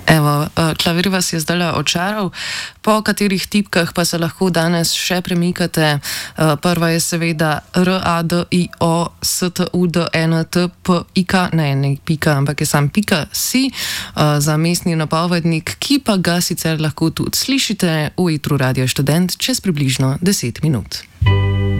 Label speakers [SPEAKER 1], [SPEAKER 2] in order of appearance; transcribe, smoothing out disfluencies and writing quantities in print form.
[SPEAKER 1] Evo, klavir vas je zdaj očaral, po katerih tipkah pa se lahko danes še premikate. Prva je seveda RADIO STUDNTPIK, ne pika, ampak je sam pika si za mestni napovednik, ki pa ga sicer lahko tudi slišite v etru Radio Študent čez približno 10 minut.